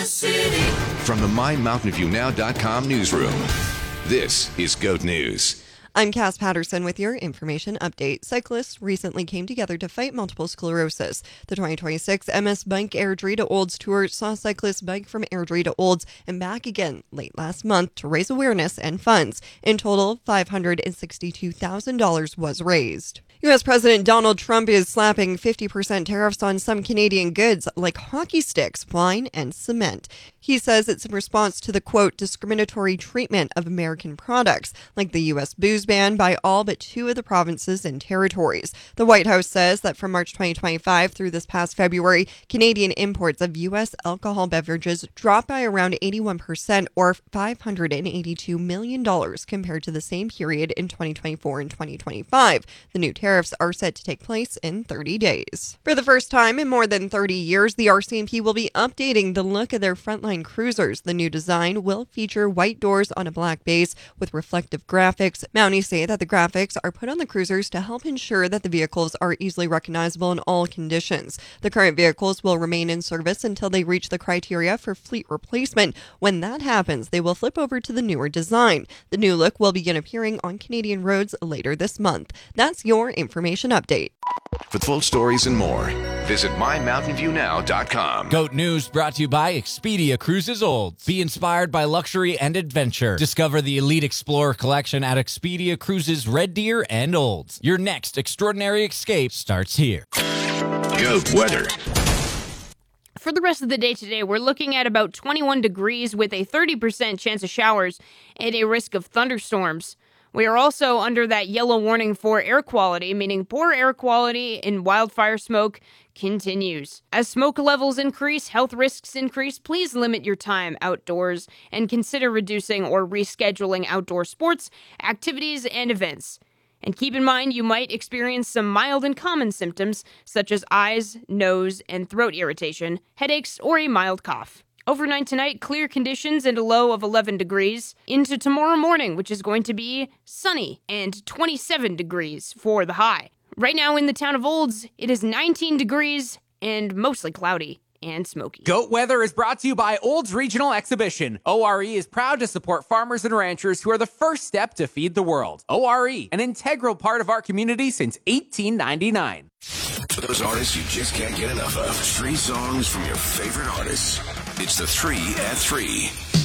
City. From the MyMountainViewNow.com newsroom, this is GOAT News. I'm Cass Patterson with your information update. Cyclists recently came together to fight multiple sclerosis. The 2026 MS Bike Airdrie to Olds Tour saw cyclists bike from Airdrie to Olds and back again late last month to raise awareness and funds. In total, $562,000 was raised. U.S. President Donald Trump is slapping 50% tariffs on some Canadian goods like hockey sticks, wine, and cement. He says it's in response to the, quote, discriminatory treatment of American products, like the U.S. booze ban by all but 2 of the provinces and territories. The White House says that from March 2025 through this past February, Canadian imports of U.S. alcohol beverages dropped by around 81%, or $582 million compared to the same period in 2024 and 2025. The new tariffs are set to take place in 30 days. For the first time in more than 30 years, the RCMP will be updating the look of their frontline cruisers. The new design will feature white doors on a black base with reflective graphics. Mounties say that the graphics are put on the cruisers to help ensure that the vehicles are easily recognizable in all conditions. The current vehicles will remain in service until they reach the criteria for fleet replacement. When that happens, they will flip over to the newer design. The new look will begin appearing on Canadian roads later this month. That's your information update. For full stories and more, visit MyMountainViewNow.com. GOAT News brought to you by Expedia Cruises Olds. Be inspired by luxury and adventure. Discover the Elite Explorer collection at Expedia Cruises Red Deer and Olds. Your next extraordinary escape starts here. GOAT weather. For the rest of the day today, we're looking at about 21 degrees with a 30% chance of showers and a risk of thunderstorms. We are also under that yellow warning for air quality, meaning poor air quality and wildfire smoke continues. As smoke levels increase, health risks increase, please limit your time outdoors and consider reducing or rescheduling outdoor sports, activities, and events. And keep in mind, you might experience some mild and common symptoms such as eyes, nose, and throat irritation, headaches, or a mild cough. Overnight tonight, clear conditions and a low of 11 degrees. Into tomorrow morning, which is going to be sunny and 27 degrees for the high. Right now in the town of Olds, it is 19 degrees and mostly cloudy and smoky. GOAT Weather is brought to you by Olds Regional Exhibition. ORE is proud to support farmers and ranchers who are the first step to feed the world. ORE, an integral part of our community since 1899. Those artists you just can't get enough of. 3 songs from your favorite artists. It's the 3 at 3.